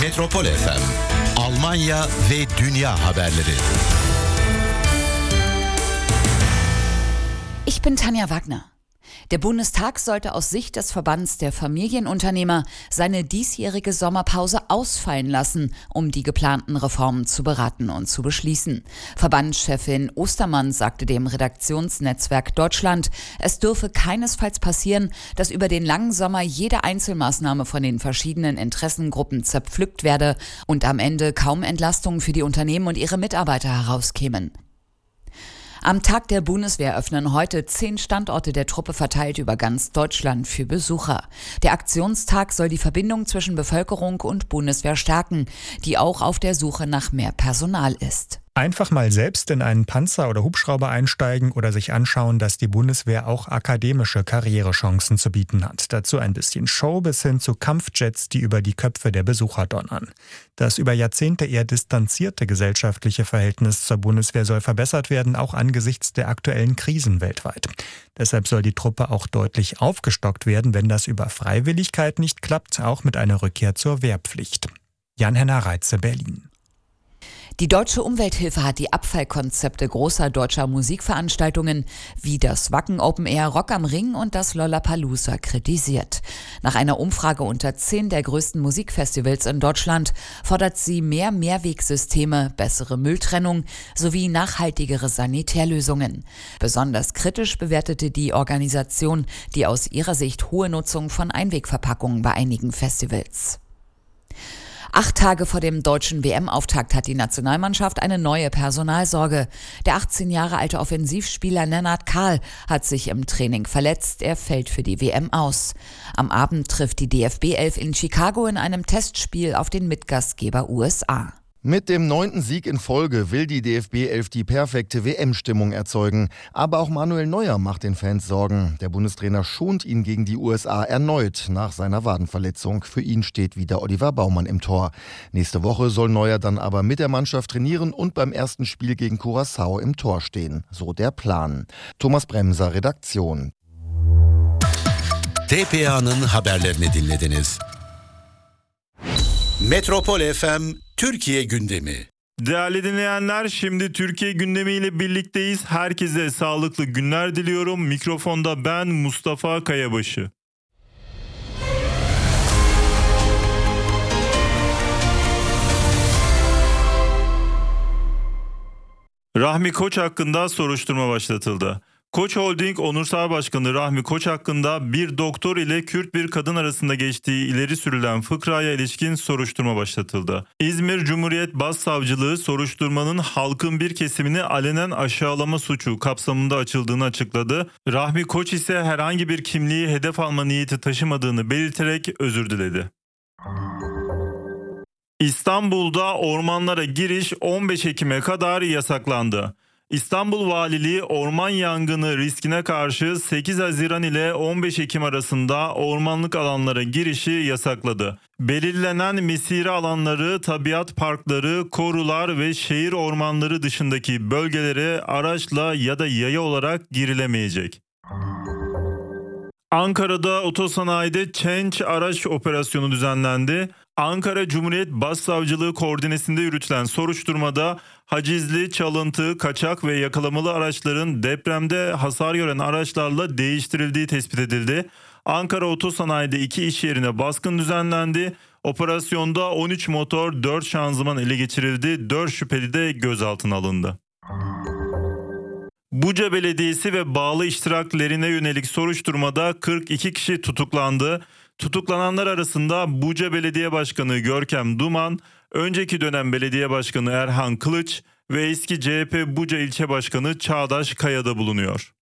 Metropol FM, Almanya ve dünya haberleri. Ich bin Tanja Wagner. Der Bundestag sollte aus Sicht des Verbands der Familienunternehmer seine diesjährige Sommerpause ausfallen lassen, um die geplanten Reformen zu beraten und zu beschließen. Verbandschefin Ostermann sagte dem Redaktionsnetzwerk Deutschland, es dürfe keinesfalls passieren, dass über den langen Sommer jede Einzelmaßnahme von den verschiedenen Interessengruppen zerpflückt werde und am Ende kaum Entlastungen für die Unternehmen und ihre Mitarbeiter herauskämen. Am Tag der Bundeswehr öffnen heute 10 Standorte der Truppe verteilt über ganz Deutschland für Besucher. Der Aktionstag soll die Verbindung zwischen Bevölkerung und Bundeswehr stärken, die auch auf der Suche nach mehr Personal ist. Einfach mal selbst in einen Panzer oder Hubschrauber einsteigen oder sich anschauen, dass die Bundeswehr auch akademische Karrierechancen zu bieten hat. Dazu ein bisschen Show bis hin zu Kampfjets, die über die Köpfe der Besucher donnern. Das über Jahrzehnte eher distanzierte gesellschaftliche Verhältnis zur Bundeswehr soll verbessert werden, auch angesichts der aktuellen Krisen weltweit. Deshalb soll die Truppe auch deutlich aufgestockt werden, wenn das über Freiwilligkeit nicht klappt, auch mit einer Rückkehr zur Wehrpflicht. Jan-Henner Reitze, Berlin. Die Deutsche Umwelthilfe hat die Abfallkonzepte großer deutscher Musikveranstaltungen wie das Wacken Open Air, Rock am Ring und das Lollapalooza kritisiert. Nach einer Umfrage unter 10 der größten Musikfestivals in Deutschland fordert sie mehr Mehrwegsysteme, bessere Mülltrennung sowie nachhaltigere Sanitärlösungen. Besonders kritisch bewertete die Organisation die aus ihrer Sicht hohe Nutzung von Einwegverpackungen bei einigen Festivals. 8 Tage vor dem deutschen WM-Auftakt hat die Nationalmannschaft eine neue Personalsorge. Der 18 Jahre alte Offensivspieler Lennart Kahl hat sich im Training verletzt. Er fällt für die WM aus. Am Abend trifft die DFB-11 in Chicago in einem Testspiel auf den Mitgastgeber USA. Mit dem 9. Sieg in Folge will die DFB-11 die perfekte WM-Stimmung erzeugen. Aber auch Manuel Neuer macht den Fans Sorgen. Der Bundestrainer schont ihn gegen die USA erneut nach seiner Wadenverletzung. Für ihn steht wieder Oliver Baumann im Tor. Nächste Woche soll Neuer dann aber mit der Mannschaft trainieren und beim ersten Spiel gegen Curaçao im Tor stehen. So der Plan. Thomas Bremser, Redaktion. TPA'nın haberlerini dinlediniz. Metropol FM Türkiye gündemi. Değerli dinleyenler, şimdi Türkiye gündemiyle birlikteyiz. Herkese sağlıklı günler diliyorum. Mikrofonda ben Mustafa Kayabaşı. Rahmi Koç hakkında soruşturma başlatıldı. Koç Holding Onursal Başkanı Rahmi Koç hakkında bir doktor ile Kürt bir kadın arasında geçtiği ileri sürülen fıkraya ilişkin soruşturma başlatıldı. İzmir Cumhuriyet Başsavcılığı soruşturmanın halkın bir kesimini alenen aşağılama suçu kapsamında açıldığını açıkladı. Rahmi Koç ise herhangi bir kimliği hedef alma niyeti taşımadığını belirterek özür diledi. İstanbul'da ormanlara giriş 15 Ekim'e kadar yasaklandı. İstanbul Valiliği orman yangını riskine karşı 8 Haziran ile 15 Ekim arasında ormanlık alanlara girişi yasakladı. Belirlenen mesire alanları, tabiat parkları, korular ve şehir ormanları dışındaki bölgelere araçla ya da yaya olarak girilemeyecek. Ankara'da otosanayide Çenç araç operasyonu düzenlendi. Ankara Cumhuriyet Başsavcılığı koordinesinde yürütülen soruşturmada hacizli, çalıntı, kaçak ve yakalamalı araçların depremde hasar gören araçlarla değiştirildiği tespit edildi. Ankara Otosanayi'de 2 iş yerine baskın düzenlendi. Operasyonda 13 motor, 4 şanzıman ele geçirildi. 4 şüpheli de gözaltına alındı. Buca Belediyesi ve bağlı iştiraklerine yönelik soruşturmada 42 kişi tutuklandı. Tutuklananlar arasında Buca Belediye Başkanı Görkem Duman, önceki dönem Belediye Başkanı Erhan Kılıç ve eski CHP Buca İlçe Başkanı Çağdaş Kaya da bulunuyor.